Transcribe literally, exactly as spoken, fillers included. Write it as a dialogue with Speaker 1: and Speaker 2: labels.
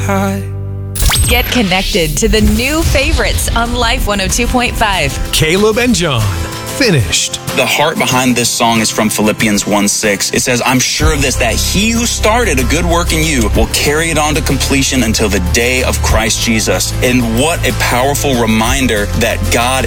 Speaker 1: high.
Speaker 2: Get connected to the new favorites on Life one oh two point five.
Speaker 1: Caleb and John, Finished.
Speaker 3: The heart behind this song is from Philippians one six. It says, I'm sure of this, that he who started a good work in you will carry it on to completion until the day of Christ Jesus. And what a powerful reminder that God